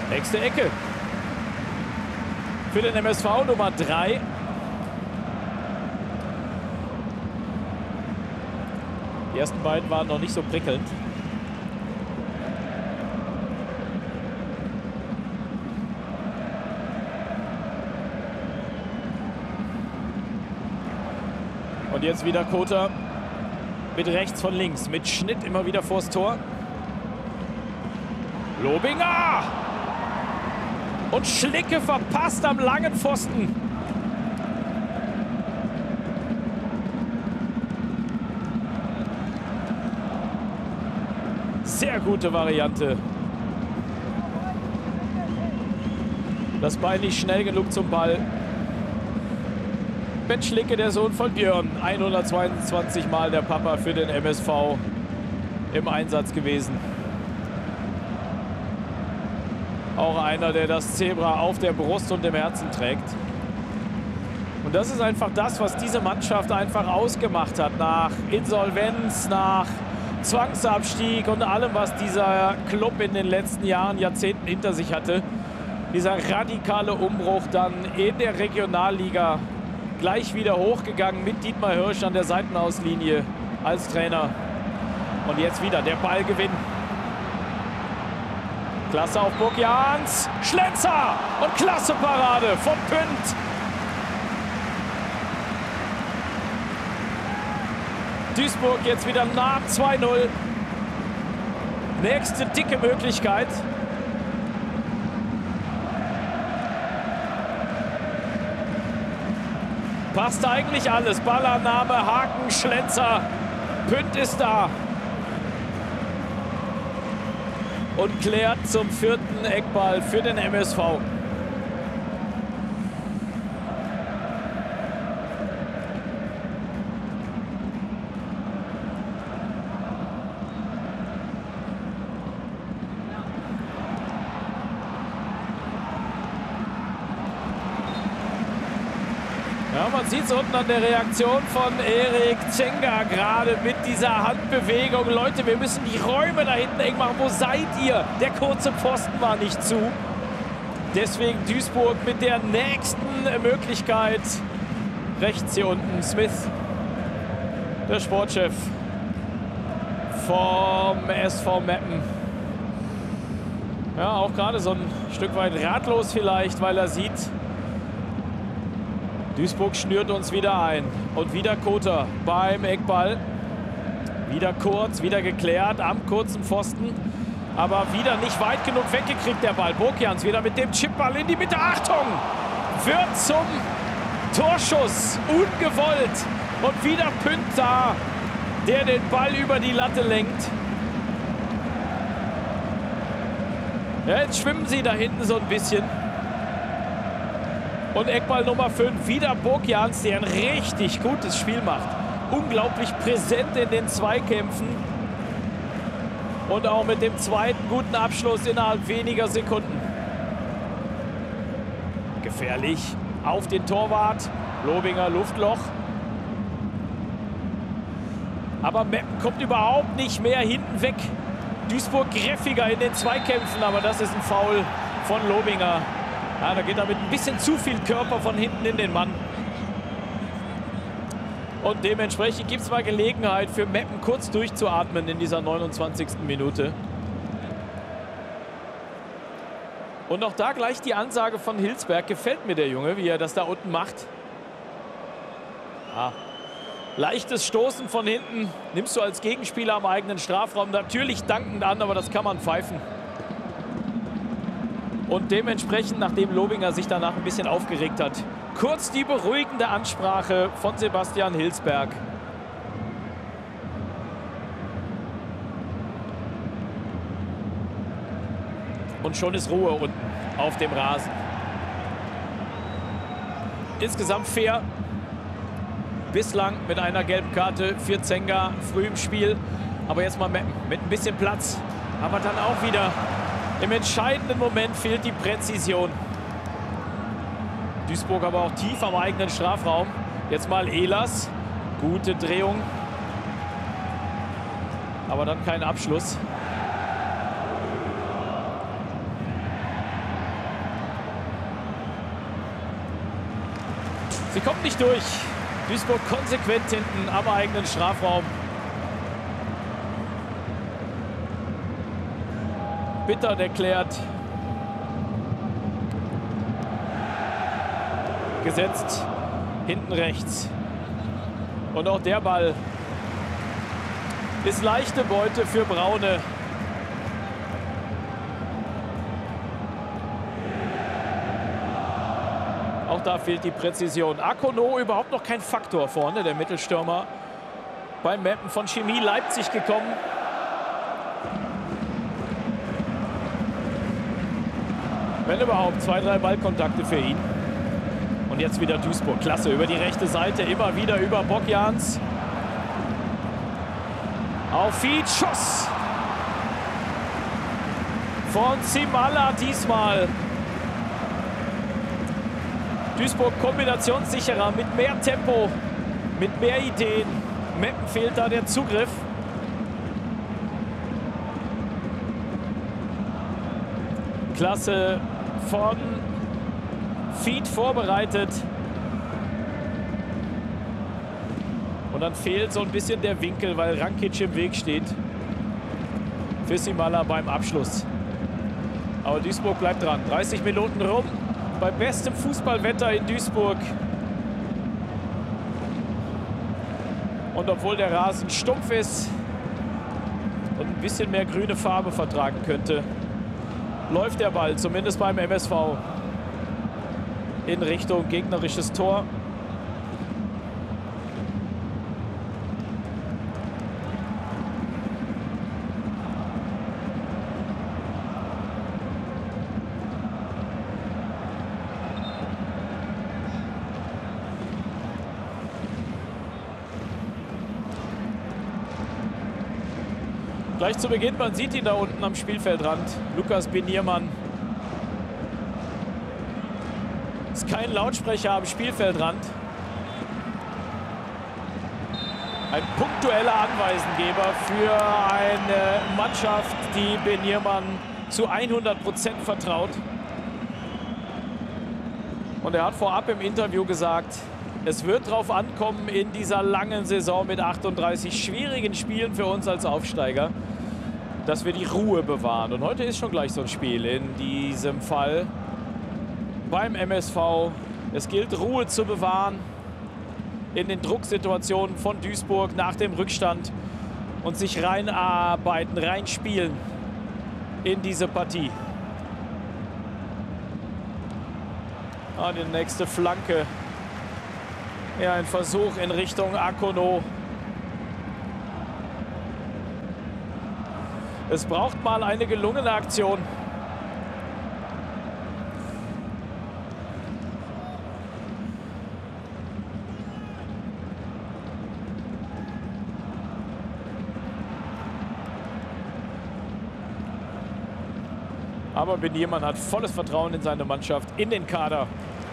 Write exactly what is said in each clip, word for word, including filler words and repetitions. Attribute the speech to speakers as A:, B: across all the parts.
A: Nächste Ecke. Für den M S V Nummer drei. Die ersten beiden waren noch nicht so prickelnd. Und jetzt wieder Kota mit rechts von links, mit Schnitt immer wieder vors Tor. Lobinger! Und Schlicke verpasst am langen Pfosten. Sehr gute Variante. Das Bein nicht schnell genug zum Ball. Ben Schlicke, der Sohn von Björn, hundertzweiundzwanzig Mal der Papa für den M S V im Einsatz gewesen. Auch einer, der das Zebra auf der Brust und im Herzen trägt. Und das ist einfach das, was diese Mannschaft einfach ausgemacht hat. Nach Insolvenz, nach Zwangsabstieg und allem, was dieser Club in den letzten Jahren, Jahrzehnten hinter sich hatte. Dieser radikale Umbruch dann in der Regionalliga. Gleich wieder hochgegangen mit Dietmar Hirsch an der Seitenauslinie als Trainer. Und jetzt wieder der Ballgewinn. Klasse auf Burg Jahns. Schlenzer und klasse Parade von Pünd. Duisburg jetzt wieder nah am zwei null. Nächste dicke Möglichkeit. Passt eigentlich alles. Ballannahme, Haken, Schlenzer. Pünd ist da. Und klärt zum vierten Eckball für den M S V. Ja, man sieht es unten an der Reaktion von Erik Zenga gerade mit dieser Handbewegung. Leute, wir müssen die Räume da hinten eng machen. Wo seid ihr? Der kurze Pfosten war nicht zu. Deswegen Duisburg mit der nächsten Möglichkeit. Rechts hier unten Smith, der Sportchef vom S V Meppen. Ja, auch gerade so ein Stück weit ratlos vielleicht, weil er sieht, Duisburg schnürt uns wieder ein. Und wieder Kota beim Eckball. Wieder kurz, wieder geklärt am kurzen Pfosten. Aber wieder nicht weit genug weggekriegt der Ball. Burkjans wieder mit dem Chipball in die Mitte. Achtung! Wird zum Torschuss. Ungewollt. Und wieder Pünd da, der den Ball über die Latte lenkt. Ja, jetzt schwimmen sie da hinten so ein bisschen. Und Eckball Nummer fünf, wieder Burkjans, der ein richtig gutes Spiel macht. Unglaublich präsent in den Zweikämpfen. Und auch mit dem zweiten guten Abschluss innerhalb weniger Sekunden. Gefährlich auf den Torwart. Lobinger Luftloch. Aber Meppen kommt überhaupt nicht mehr hinten weg. Duisburg griffiger in den Zweikämpfen, aber das ist ein Foul von Lobinger. Ja, da geht er mit ein bisschen zu viel Körper von hinten in den Mann. Und dementsprechend gibt es mal Gelegenheit für Meppen kurz durchzuatmen in dieser neunundzwanzigsten Minute. Und auch da gleich die Ansage von Hilsberg. Gefällt mir der Junge, wie er das da unten macht. Ah. Leichtes Stoßen von hinten. Nimmst du als Gegenspieler am eigenen Strafraum natürlich dankend an, aber das kann man pfeifen. Und dementsprechend, nachdem Lobinger sich danach ein bisschen aufgeregt hat, kurz die beruhigende Ansprache von Sebastian Hilsberg. Und schon ist Ruhe unten auf dem Rasen. Insgesamt fair. Bislang mit einer gelben Karte für Zenga früh im Spiel. Aber jetzt mal mit, mit ein bisschen Platz. Aber dann auch wieder im entscheidenden Moment fehlt die Präzision. Duisburg aber auch tief am eigenen Strafraum. Jetzt mal Ehlers. Gute Drehung. Aber dann kein Abschluss. Sie kommt nicht durch. Duisburg konsequent hinten am eigenen Strafraum. Bittern erklärt. Gesetzt. Hinten rechts. Und auch der Ball ist leichte Beute für Braune. Auch da fehlt die Präzision. Akono überhaupt noch kein Faktor vorne, der Mittelstürmer. Beim Mappen von Chemie Leipzig gekommen. Wenn überhaupt, zwei, drei Ballkontakte für ihn. Und jetzt wieder Duisburg. Klasse, über die rechte Seite, immer wieder über Bokjans. Auf Fied, Schuss. Von Zimala diesmal. Duisburg kombinationssicherer, mit mehr Tempo, mit mehr Ideen. Meppen fehlt da der Zugriff. Klasse von Fied vorbereitet. Und dann fehlt so ein bisschen der Winkel, weil Rankic im Weg steht. Für Zimala beim Abschluss. Aber Duisburg bleibt dran. dreißig Minuten rum. Bei bestem Fußballwetter in Duisburg. Und obwohl der Rasen stumpf ist und ein bisschen mehr grüne Farbe vertragen könnte, läuft der Ball, zumindest beim M S V, in Richtung gegnerisches Tor. Gleich zu Beginn, man sieht ihn da unten am Spielfeldrand. Lukas Beniermann. Ist kein Lautsprecher am Spielfeldrand. Ein punktueller Anweisengeber für eine Mannschaft, die Beniermann zu hundert Prozent vertraut. Und er hat vorab im Interview gesagt, es wird darauf ankommen in dieser langen Saison mit achtunddreißig schwierigen Spielen für uns als Aufsteiger, dass wir die Ruhe bewahren. Und heute ist schon gleich so ein Spiel in diesem Fall beim M S V. Es gilt, Ruhe zu bewahren in den Drucksituationen von Duisburg nach dem Rückstand und sich reinarbeiten, reinspielen in diese Partie. Ah, die nächste Flanke. Ja, ein Versuch in Richtung Akono. Es braucht mal eine gelungene Aktion. Aber Beniermann hat volles Vertrauen in seine Mannschaft, in den Kader.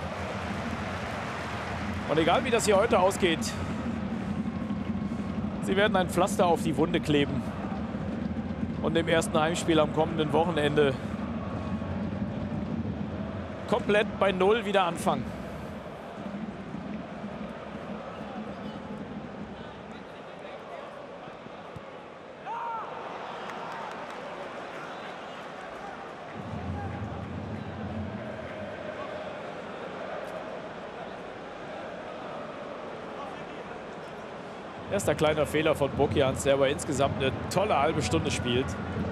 A: Und egal wie das hier heute ausgeht, sie werden ein Pflaster auf die Wunde kleben und im ersten Heimspiel am kommenden Wochenende komplett bei Null wieder anfangen. Erster kleiner Fehler von Bokjans, der aber insgesamt eine tolle halbe Stunde spielt.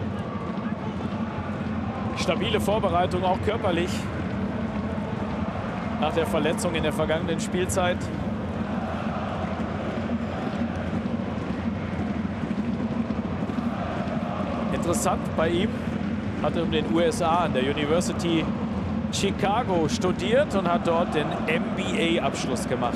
A: Stabile Vorbereitung, auch körperlich. Nach der Verletzung in der vergangenen Spielzeit. Interessant bei ihm, hat er in den U S A an der University Chicago studiert und hat dort den M B A-Abschluss gemacht.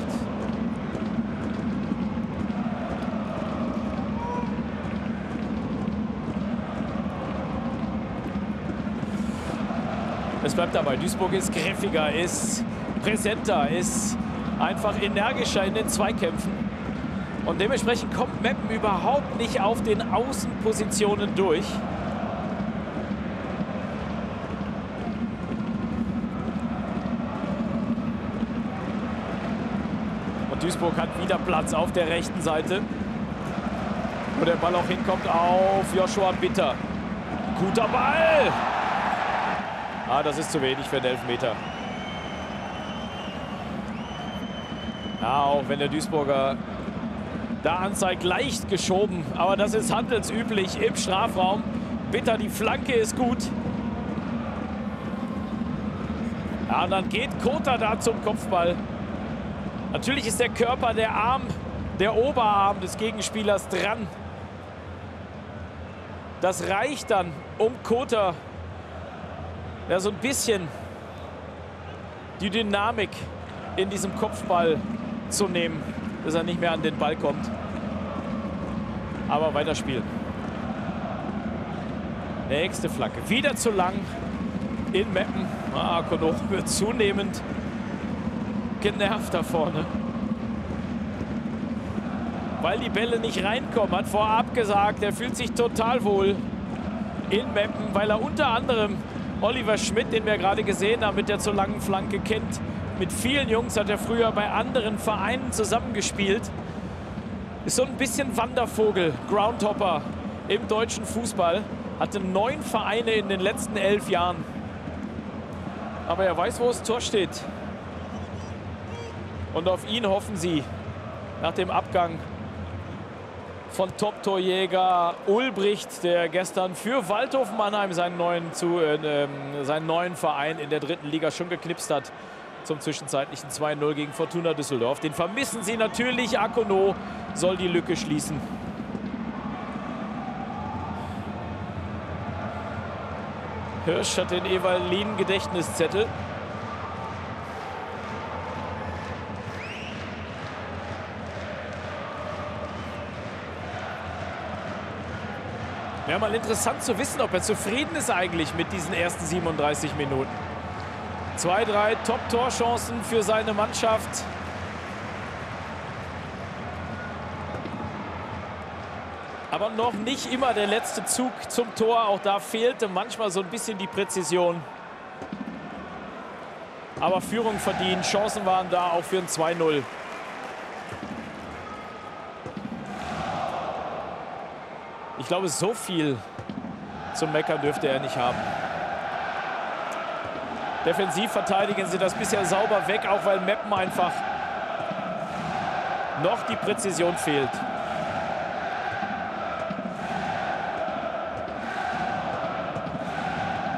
A: Es bleibt dabei, Duisburg ist griffiger, ist präsenter, ist einfach energischer in den Zweikämpfen. Und dementsprechend kommt Meppen überhaupt nicht auf den Außenpositionen durch. Und Duisburg hat wieder Platz auf der rechten Seite. Wo der Ball auch hinkommt auf Joshua Bitter. Guter Ball! Ah, das ist zu wenig für den Elfmeter. Ja, auch wenn der Duisburger da anzeigt, leicht geschoben. Aber das ist handelsüblich im Strafraum. Bitter, die Flanke ist gut. Ja, und dann geht Kota da zum Kopfball. Natürlich ist der Körper, der Arm, der Oberarm des Gegenspielers dran. Das reicht dann, um Kota ja, so ein bisschen die Dynamik in diesem Kopfball zu nehmen, dass er nicht mehr an den Ball kommt. Aber weiterspielen. Nächste Flanke. Wieder zu lang in Meppen. Ah, Kono wird zunehmend genervt da vorne. Weil die Bälle nicht reinkommen. Hat vorab gesagt, er fühlt sich total wohl in Meppen, weil er unter anderem Oliver Schmidt, den wir gerade gesehen haben, mit der zu langen Flanke kennt. Mit vielen Jungs hat er früher bei anderen Vereinen zusammengespielt. Ist so ein bisschen Wandervogel, Groundhopper im deutschen Fußball. Hatte neun Vereine in den letzten elf Jahren. Aber er weiß, wo das Tor steht. Und auf ihn hoffen sie nach dem Abgang von Top-Torjäger Ulbricht, der gestern für Waldhof Mannheim seinen neuen, zu, äh, seinen neuen Verein in der dritten Liga schon geknipst hat. Zum zwischenzeitlichen zwei null gegen Fortuna Düsseldorf. Den vermissen sie natürlich. Akono soll die Lücke schließen. Hirsch hat den Evalin-Gedächtniszettel. Wäre mal interessant zu wissen, ob er zufrieden ist eigentlich mit diesen ersten siebenunddreißig Minuten. Zwei, drei Top-Torchancen für seine Mannschaft. Aber noch nicht immer der letzte Zug zum Tor. Auch da fehlte manchmal so ein bisschen die Präzision. Aber Führung verdient. Chancen waren da auch für ein zwei null. Ich glaube, so viel zum Meckern dürfte er nicht haben. Defensiv verteidigen sie das bisher sauber weg, auch weil Meppen einfach noch die Präzision fehlt.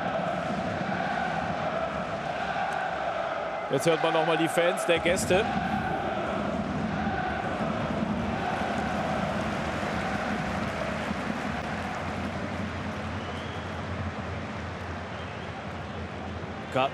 A: Jetzt hört man noch mal die Fans der Gäste.